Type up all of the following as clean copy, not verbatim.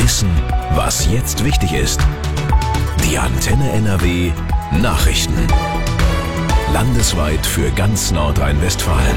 wissen, was jetzt wichtig ist. Die Antenne NRW Nachrichten. Landesweit für ganz Nordrhein-Westfalen.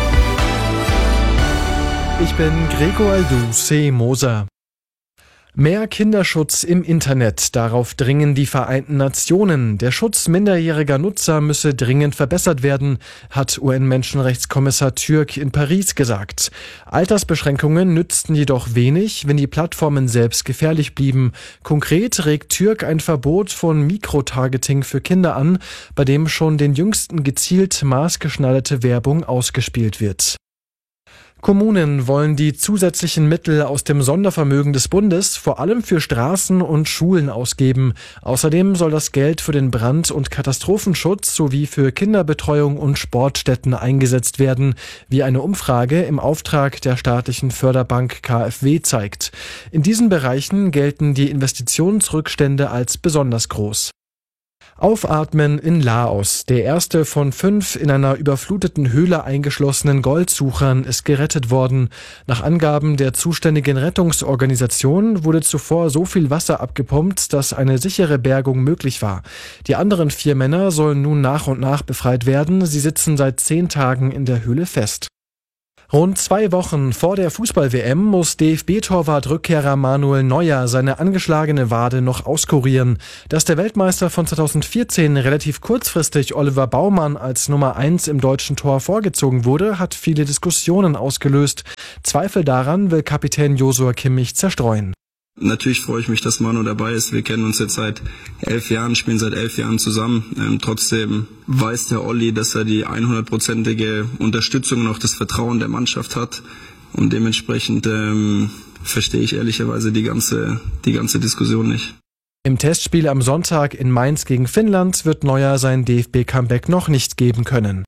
Ich bin Gregor Aldou-Moser. Mehr Kinderschutz im Internet. Darauf dringen die Vereinten Nationen. Der Schutz minderjähriger Nutzer müsse dringend verbessert werden, hat UN-Menschenrechtskommissar Türk in Paris gesagt. Altersbeschränkungen nützten jedoch wenig, wenn die Plattformen selbst gefährlich blieben. Konkret regt Türk ein Verbot von Mikrotargeting für Kinder an, bei dem schon den Jüngsten gezielt maßgeschneiderte Werbung ausgespielt wird. Kommunen wollen die zusätzlichen Mittel aus dem Sondervermögen des Bundes vor allem für Straßen und Schulen ausgeben. Außerdem soll das Geld für den Brand- und Katastrophenschutz sowie für Kinderbetreuung und Sportstätten eingesetzt werden, wie eine Umfrage im Auftrag der staatlichen Förderbank KfW zeigt. In diesen Bereichen gelten die Investitionsrückstände als besonders groß. Aufatmen in Laos. Der erste von 5 in einer überfluteten Höhle eingeschlossenen Goldsuchern ist gerettet worden. Nach Angaben der zuständigen Rettungsorganisation wurde zuvor so viel Wasser abgepumpt, dass eine sichere Bergung möglich war. Die anderen 4 Männer sollen nun nach und nach befreit werden. Sie sitzen seit 10 Tagen in der Höhle fest. Rund 2 Wochen vor der Fußball-WM muss DFB-Torwart-Rückkehrer Manuel Neuer seine angeschlagene Wade noch auskurieren. Dass der Weltmeister von 2014 relativ kurzfristig Oliver Baumann als Nummer 1 im deutschen Tor vorgezogen wurde, hat viele Diskussionen ausgelöst. Zweifel daran will Kapitän Josua Kimmich zerstreuen. Natürlich freue ich mich, dass Manu dabei ist. Wir kennen uns jetzt seit 11 Jahren, spielen seit 11 Jahren zusammen. Trotzdem weiß der Olli, dass er die 100%ige Unterstützung und auch das Vertrauen der Mannschaft hat. Und dementsprechend verstehe ich ehrlicherweise die ganze Diskussion nicht. Im Testspiel am Sonntag in Mainz gegen Finnland wird Neuer sein DFB-Comeback noch nicht geben können.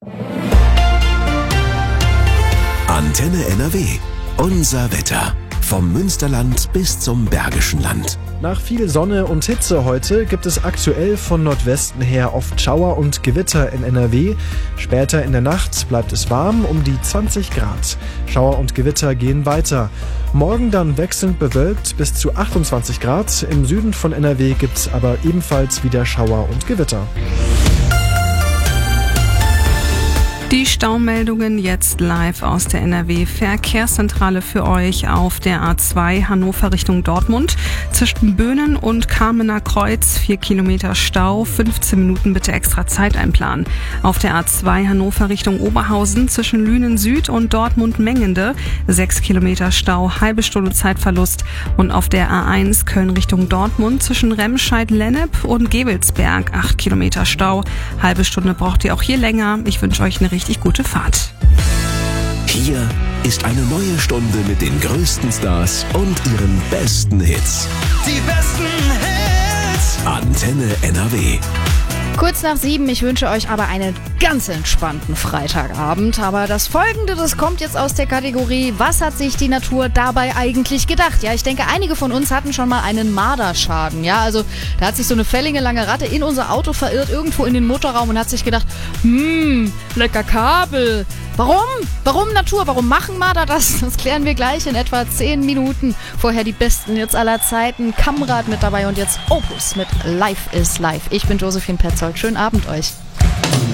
Antenne NRW. Unser Wetter. Vom Münsterland bis zum Bergischen Land. Nach viel Sonne und Hitze heute gibt es aktuell von Nordwesten her oft Schauer und Gewitter in NRW. Später in der Nacht bleibt es warm, um die 20 Grad. Schauer und Gewitter gehen weiter. Morgen dann wechselnd bewölkt bis zu 28 Grad. Im Süden von NRW gibt es aber ebenfalls wieder Schauer und Gewitter. Die Staumeldungen jetzt live aus der NRW-Verkehrszentrale für euch auf der A2 Hannover Richtung Dortmund. Zwischen Böhnen und Kamener Kreuz 4 Kilometer Stau, 15 Minuten bitte extra Zeit einplanen. Auf der A2 Hannover Richtung Oberhausen zwischen Lünen Süd und Dortmund Mengende 6 Kilometer Stau, halbe Stunde Zeitverlust. Und auf der A1 Köln Richtung Dortmund zwischen Remscheid-Lennep und Gevelsberg 8 Kilometer Stau, halbe Stunde braucht ihr auch hier länger. Ich wünsche euch eine richtig gute Fahrt. Hier ist eine neue Stunde mit den größten Stars und ihren besten Hits. Die besten Hits. Antenne NRW. Kurz nach 7, ich wünsche euch aber einen ganz entspannten Freitagabend. Aber das Folgende, das kommt jetzt aus der Kategorie, was hat sich die Natur dabei eigentlich gedacht? Ja, ich denke, einige von uns hatten schon mal einen Marderschaden. Ja, also da hat sich so eine lange Ratte in unser Auto verirrt, irgendwo in den Motorraum und hat sich gedacht, lecker Kabel. Warum Natur? Warum machen Marder das? Das klären wir gleich in etwa 10 Minuten. Vorher die besten Hits aller Zeiten. Kamrad mit dabei und jetzt Opus mit Life is Life. Ich bin Josephine Petzold. Schönen Abend euch.